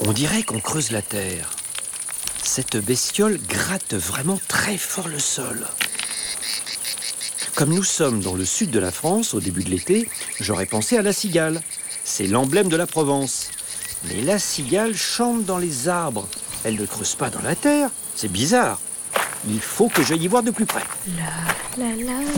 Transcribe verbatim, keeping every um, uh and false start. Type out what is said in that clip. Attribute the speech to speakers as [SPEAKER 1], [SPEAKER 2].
[SPEAKER 1] On dirait qu'on creuse la terre. Cette bestiole gratte vraiment très fort le sol. Comme nous sommes dans le sud de la France, au début de l'été, j'aurais pensé à la cigale. C'est l'emblème de la Provence. Mais la cigale chante dans les arbres. Elle ne creuse pas dans la terre. C'est bizarre. Il faut que j'aille y voir de plus près.
[SPEAKER 2] La la la